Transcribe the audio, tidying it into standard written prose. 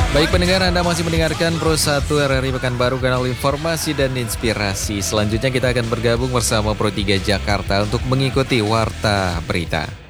Baik pendengar, Anda masih mendengarkan Pro1 RRI Pekanbaru, kanal informasi dan inspirasi. Selanjutnya kita akan bergabung bersama Pro3 Jakarta untuk mengikuti Warta Berita.